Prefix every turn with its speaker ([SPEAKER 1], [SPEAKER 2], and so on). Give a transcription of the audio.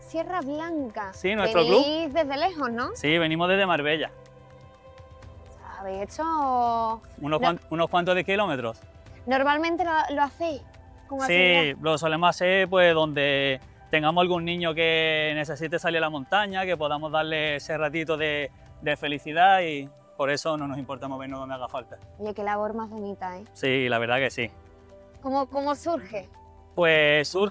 [SPEAKER 1] Sierra Blanca.
[SPEAKER 2] Sí, nuestro club.
[SPEAKER 1] Venís desde lejos, ¿no?
[SPEAKER 2] Sí, venimos desde Marbella.
[SPEAKER 1] ¿Habéis hecho...?
[SPEAKER 2] Unos cuantos de kilómetros.
[SPEAKER 1] ¿Normalmente lo hacéis? Como
[SPEAKER 2] Sí,
[SPEAKER 1] actividad?
[SPEAKER 2] lo solemos hacer pues donde tengamos algún niño que necesite salir a la montaña, que podamos darle ese ratito de felicidad y por eso no nos importa movernos donde haga falta.
[SPEAKER 1] Oye, qué labor más bonita, ¿eh?
[SPEAKER 2] Sí, la verdad que sí.
[SPEAKER 1] ¿Cómo surge?
[SPEAKER 2] Pues surge